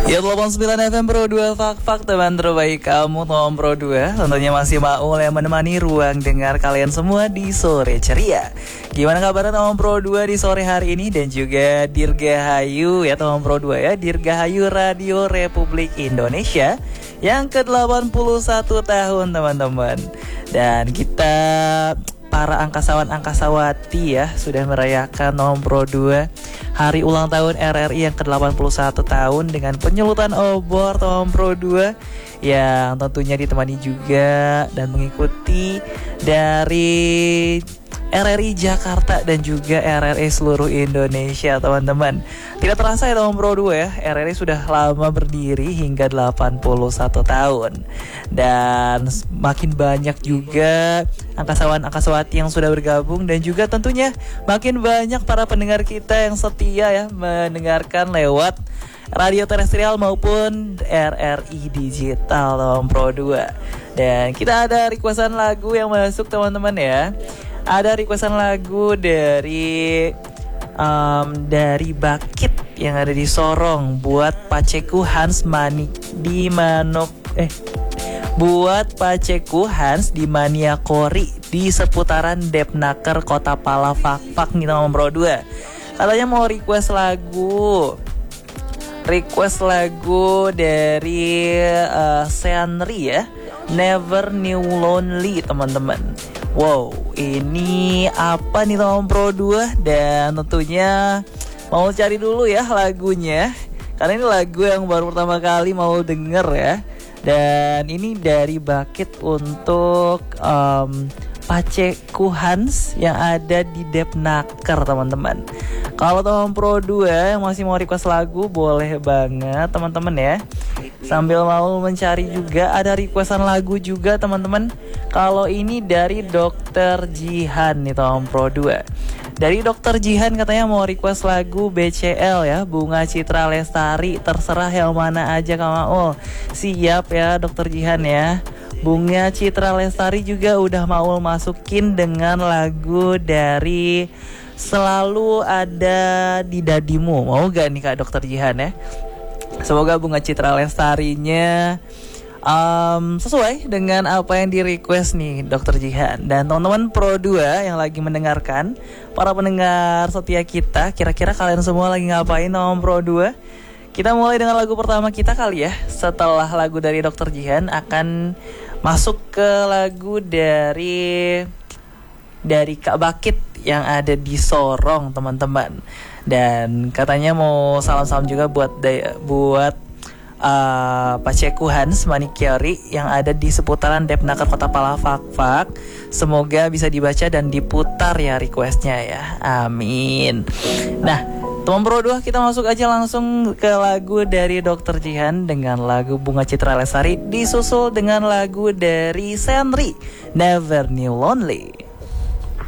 Ya 89 FM Pro 2 Fak teman terbaik kamu Tom Pro 2. Tentunya masih mau yang menemani ruang dengar kalian semua di sore ceria. Gimana kabarnya Tom Pro 2 di sore hari ini? Dan juga Dirgahayu ya Tom Pro 2 ya, Dirgahayu Radio Republik Indonesia yang ke-81 tahun teman-teman. Dan kita para angkasawan-angkasawati ya sudah merayakan Pro 2 hari ulang tahun RRI yang ke-81 tahun dengan penyulutan obor Pro 2 yang tentunya ditemani juga dan mengikuti dari RRI Jakarta dan juga RRI seluruh Indonesia teman-teman. Tidak terasa ya Pro 2 ya, RRI sudah lama berdiri hingga 81 tahun. Dan makin banyak juga angkasawan-angkasawati yang sudah bergabung. Dan juga tentunya makin banyak para pendengar kita yang setia ya mendengarkan lewat radio terestrial maupun RRI digital Pro 2. Dan kita ada requestan lagu yang masuk teman-teman ya. Ada requestan lagu dari Bakit yang ada di Sorong buat Paceku Hans buat Paceku Hans di Maniakori di seputaran Depnaker Kota Pala Fak nih Pro 2. Katanya mau request lagu dari Seanri ya, Never Knew Lonely teman-teman. Wow, ini apa nih Pro 2? Dan tentunya mau cari dulu ya lagunya, karena ini lagu yang baru pertama kali mau denger ya. Dan ini dari Bakit untuk Paceku Hans yang ada di Depnaker teman-teman. Kalau Pro 2 yang masih mau request lagu boleh banget teman-teman ya. Sambil mau mencari juga ada requestan lagu juga teman-teman. Kalau ini dari Dr. Jihan nih Pro 2. Dari Dr. Jihan katanya mau request lagu BCL ya, Bunga Citra Lestari, terserah yang mana aja Kak Maul. Siap ya Dr. Jihan ya. Bunga Citra Lestari juga udah mau masukin dengan lagu dari Selalu Ada di Dadimu. Mau gak nih Kak Dr. Jihan ya? Semoga Bunga Citra Lestarinya sesuai dengan apa yang di request nih Dr. Jihan. Dan teman-teman Pro 2 yang lagi mendengarkan, para pendengar setia kita, kira-kira kalian semua lagi ngapain Pro 2? Kita mulai dengan lagu pertama kita kali ya. Setelah lagu dari Dr. Jihan akan masuk ke lagu dari Kak Bakit yang ada di Sorong teman-teman. Dan katanya mau salam-salam juga buat Paceku Hans Manikiori yang ada di seputaran Depnaker Kota Pala Fak. Semoga bisa dibaca dan diputar ya requestnya ya. Amin. Nah, teman Pro 2 kita masuk aja langsung ke lagu dari Dr. Jihan dengan lagu Bunga Citra Lestari disusul dengan lagu dari Senri, Never Knew Lonely.